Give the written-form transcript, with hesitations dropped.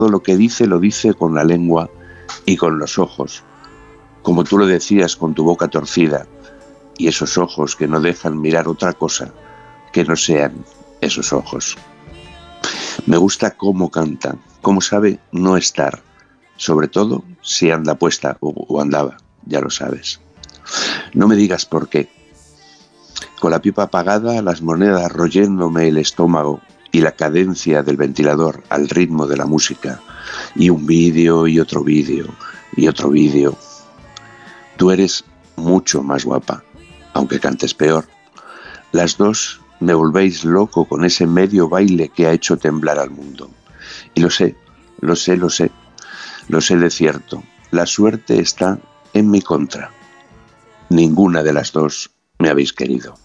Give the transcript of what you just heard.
lo que dice lo dice con la lengua y con los ojos, como tú lo decías, con tu boca torcida y esos ojos que no dejan mirar otra cosa que no sean esos ojos. Me gusta cómo canta, cómo sabe no estar, sobre todo si anda puesta o andaba, ya lo sabes. No me digas por qué. Con la pipa apagada, las monedas royéndome el estómago y la cadencia del ventilador al ritmo de la música, y un vídeo y otro vídeo y otro vídeo. Tú eres mucho más guapa, aunque cantes peor. Las dos me volvéis loco con ese medio baile que ha hecho temblar al mundo. Y lo sé de cierto. La suerte está en mi contra. Ninguna de las dos me habéis querido.